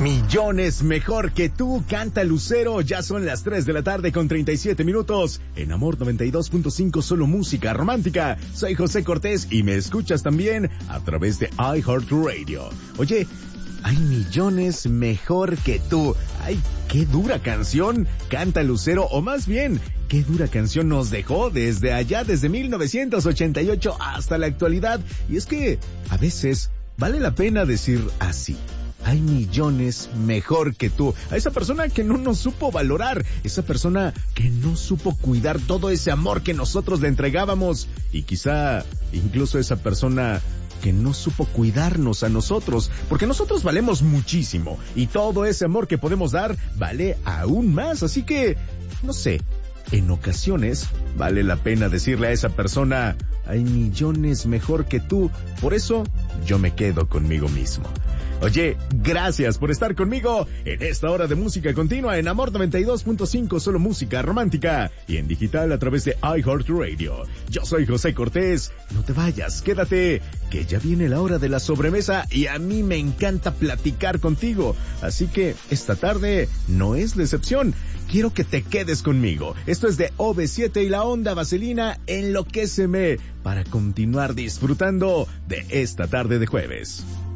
Millones mejor que tú, canta Lucero. Ya son las 3 de la tarde con 37 minutos. En Amor 92.5, solo música romántica. Soy José Cortés y me escuchas también a través de iHeartRadio. Oye, hay millones mejor que tú. Ay, qué dura canción canta Lucero, o más bien, qué dura canción nos dejó desde allá, desde 1988 hasta la actualidad. Y es que a veces vale la pena decir así: hay millones mejor que tú. A esa persona que no nos supo valorar, esa persona que no supo cuidar todo ese amor que nosotros le entregábamos, y quizá incluso esa persona que no supo cuidarnos a nosotros, porque nosotros valemos muchísimo y todo ese amor que podemos dar vale aún más. Así que, no sé, en ocasiones vale la pena decirle a esa persona: hay millones mejor que tú. Por eso yo me quedo conmigo mismo. Oye, gracias por estar conmigo en esta hora de música continua en Amor 92.5, solo música romántica, y en digital a través de iHeartRadio. Yo soy José Cortés. No te vayas, quédate, que ya viene la hora de la sobremesa y a mí me encanta platicar contigo. Así que esta tarde no es la excepción. Quiero que te quedes conmigo. Esto es de OV7 y la Onda Vaselina, Enloquéceme, para continuar disfrutando de esta tarde de jueves.